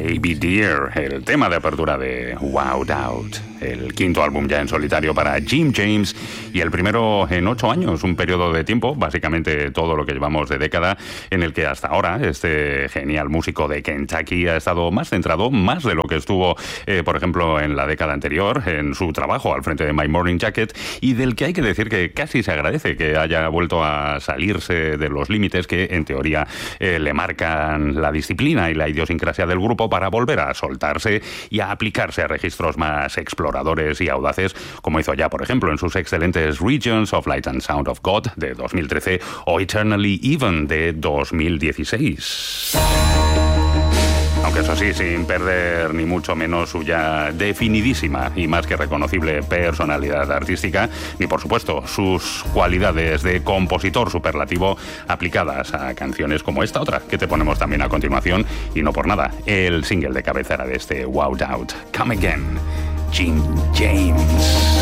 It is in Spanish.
Baby Dear, el tema de apertura de Wowed Out, el quinto álbum ya en solitario para Jim James y el primero en 8 años, un periodo de tiempo, básicamente todo lo que llevamos de década, en el que hasta ahora este genial músico de Kentucky ha estado más centrado, más de lo que estuvo, por ejemplo, en la década anterior, en su trabajo al frente de My Morning Jacket, y del que hay que decir que casi se agradece que haya vuelto a salirse de los límites que, en teoría, le marcan la disciplina y la idiosincrasia del grupo para volver a soltarse y a aplicarse a registros más exploradores y audaces, como hizo ya, por ejemplo, en sus excelentes Regions of Light and Sound of God de 2013 o Eternally Even de 2016. Aunque eso sí, sin perder ni mucho menos su ya definidísima y más que reconocible personalidad artística, ni por supuesto sus cualidades de compositor superlativo aplicadas a canciones como esta otra que te ponemos también a continuación, y no por nada, el single de cabecera de este Wowed Out, Come Again, Jim James.